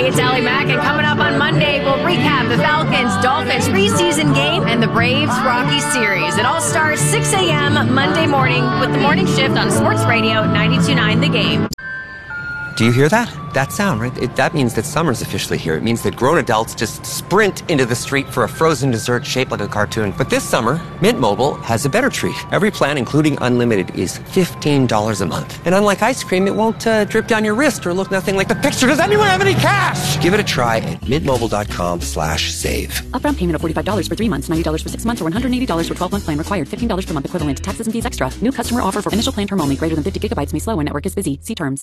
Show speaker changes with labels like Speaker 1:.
Speaker 1: Hey, it's Allie Mack, and coming up on Monday, we'll recap the Falcons-Dolphins preseason game and the Braves-Rockies series. It all starts 6 a.m. Monday morning with the morning shift on Sports Radio 92.9 The Game.
Speaker 2: Do you hear that? That sound, right? That means that summer's officially here. It means that grown adults just sprint into the street for a frozen dessert shaped like a cartoon. But this summer, Mint Mobile has a better treat. Every plan, including unlimited, is $15 a month. And unlike ice cream, it won't drip down your wrist or look nothing like the picture. Does anyone have any cash? Give it a try at mintmobile.com/save.
Speaker 3: Upfront payment of $45 for 3 months, $90 for 6 months, or $180 for 12-month plan required. $15 per month equivalent. Taxes and fees extra. New customer offer for initial plan term only. Greater than 50 gigabytes may slow when network is busy. See terms.